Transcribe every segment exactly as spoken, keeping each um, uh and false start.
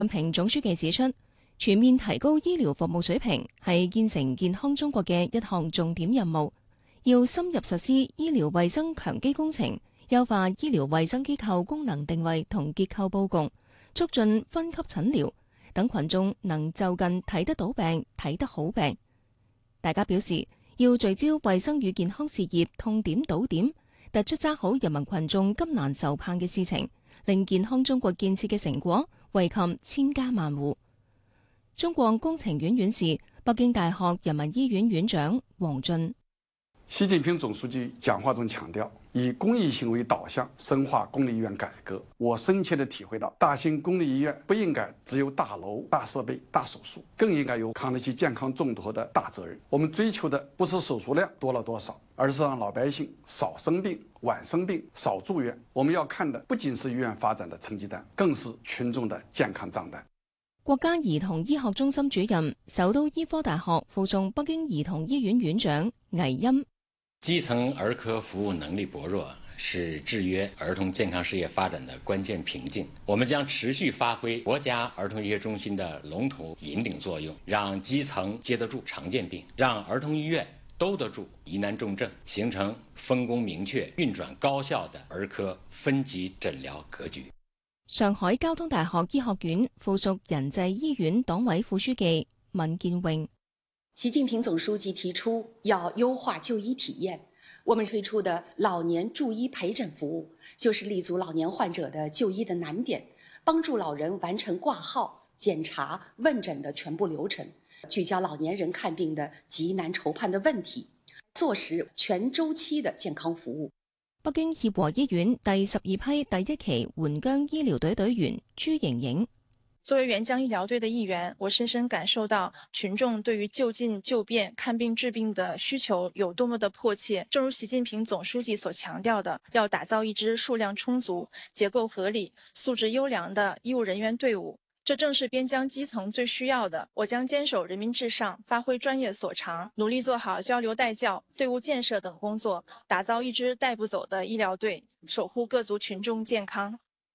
習近平總書記指出，全面提高醫療服務水平係建成健康中國嘅一項重點任務，要深入實施醫療衛生強基工程，優化醫療衛生機構功能定位同結構佈局，促進分級診療，等群眾能就近睇得到病、睇得好病。大家表示要聚焦衛生與健康事業痛點堵點，突出抓好人民群眾急難愁盼嘅事情，令健康中國建設嘅成果惠及千家萬戶。中國工程院院士、北京大學人民醫院院長王俊。 習近平總書記講話中強調，以公益性為導向，深化公立醫院改革。我深切地體會到，大型公立醫院不應該只有大樓、大設備、大手術，更應該有扛得起健康重托的大責任。我們追求的不是手術量多了多少，而是讓老百姓少生病、晚生病、少住院。我們要看的不僅是醫院發展的成績單，更是群眾的健康賬單。 國家兒童醫學中心主任、首都醫科大學附屬北京兒童醫院院長魏欽。 基層兒科服務能力薄弱，是制約兒童健康事業發展的關鍵瓶頸。我們將持續發揮國家兒童醫學中心的龍頭引領作用，讓基層接得住常見病，讓兒童醫院兜得住疑難重症，形成分工明確、運轉高效的兒科分級診療格局。 上海交通大學醫學院附屬仁濟醫院黨委副書記閔建榮。 習近平總書記提出要優化就醫體驗，我們推出的老年助醫陪診服務，就是立足老年患者的就醫的難點，幫助老人完成掛號、檢查、問診的全部流程，聚焦老年人看病的急難愁盼的問題，做實全周期的健康服務。 北京協和醫院第十二批第一期援疆醫療隊隊員朱瑩瑩。 作為援疆醫療隊的一員，我深深感受到群眾對於就近就便、看病治病的需求有多麼的迫切。正如習近平總書記所強調的，要打造一支數量充足、結構合理、素質優良的醫務人員隊伍，這正是邊疆基層最需要的。我將堅守人民至上，發揮專業所長，努力做好交流帶教、隊伍建設等工作，打造一支帶不走的醫療隊，守護各族群眾健康。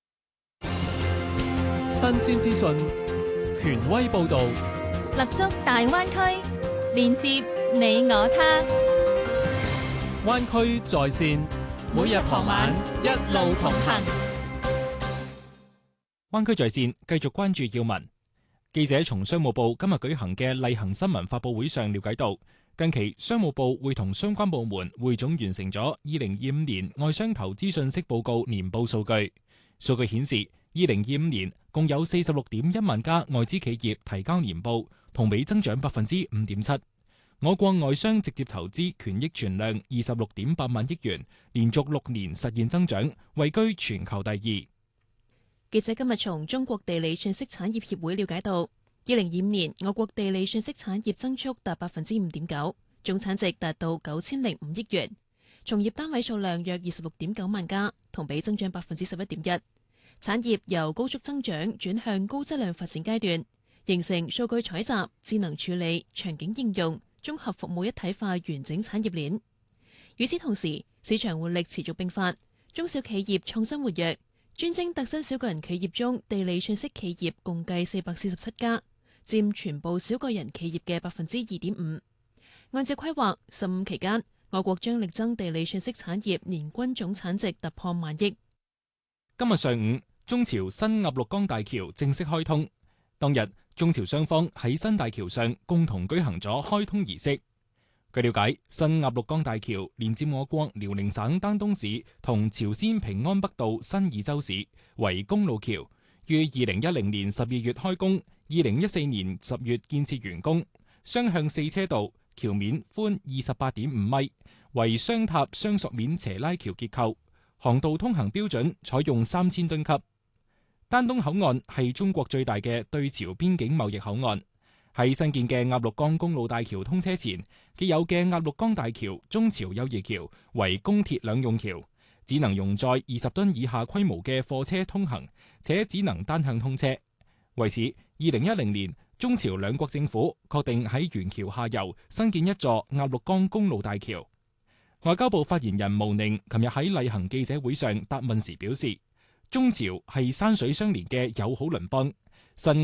新鮮資訊，權威報導， 立足大灣區，連接你我他。 灣區在線，每日傍晚一路同行。灣區在線繼續關注要聞。記者從商務部今日舉行嘅例行新聞發佈會上了解到，近期商務部會同相關部門匯總完成咗二零二五年外商投資信息報告年報數據。數據顯示，二零二五年共有四十六點一萬家外資企業提交年報，同比增長百分之五點七。我國外商直接投資權益存量二十六點八萬億元，連續六年實現增長，位居全球第二。 記者今日從中國地理信息產業協會了解到，二零二五年我國地理信息產業增速達百分之五點九，總產值達到九千零五億元，從業單位數量約二十六點九萬家，同比增長百分之十一點一。產業由高速增長轉向高質量發展階段，形成數據採集、智能處理、場景應用、綜合服務一體化完整產業鏈。與此同時，市場活力持續迸發，中小企業創新活躍。專精特新小個人企業中，地理信息企業共計四百四十七家，佔全部小個人企業嘅百分之二點五。按照規劃，十五期間，我國將力爭地理信息產業年均總產值突破萬億。 今日上午，中朝新鴨綠江大橋正式開通。當日，中朝雙方喺新大橋上共同舉行咗開通儀式。據了解，新鴨綠江大橋連接我國遼寧省丹東市同朝鮮平安北道新義州市，為公路橋，於二零一零年十二月開工，二零一四年十月建設完工。雙向四車道，橋面寬二十八點五米，為雙塔雙索面斜拉橋結構。航道通行標準採用三千噸級。丹東口岸係中國最大嘅對朝邊境貿易口岸。喺新建嘅鴨綠江公路大橋通車前，既有嘅鴨綠江大橋中朝友誼橋為公鐵兩用橋，只能容載二十噸以下規模嘅貨車通行，且只能單向通車。為此，二零一零年中朝兩國政府確定喺原橋下游新建一座鴨綠江公路大橋。外交部發言人毛寧琴日喺例行記者會上答問時表示，中朝係山水相連嘅友好鄰邦， 新